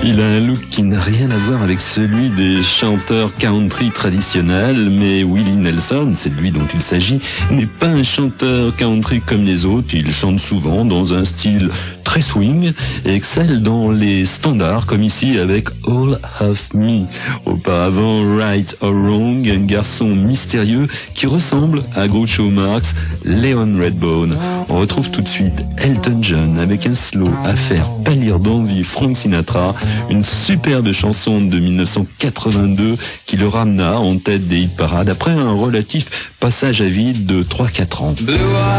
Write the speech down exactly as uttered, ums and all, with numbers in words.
Il a un look qui n'a rien à voir avec celui des chanteurs country traditionnels, mais Willie Nelson, c'est de lui dont il s'agit, n'est pas un chanteur country comme les autres. Il chante souvent dans un style très swing et excelle dans les standards, comme ici avec All of Me. Auparavant, Right or Wrong, un garçon mystérieux qui ressemble à Groucho Marx, Leon Redbone. On retrouve tout de suite Elton John avec un slow à faire pâlir d'envie Frank Sinatra, une superbe chanson de mille neuf cent quatre-vingt-deux qui le ramena en tête des hit parades après un relatif passage à vide de trois à quatre ans.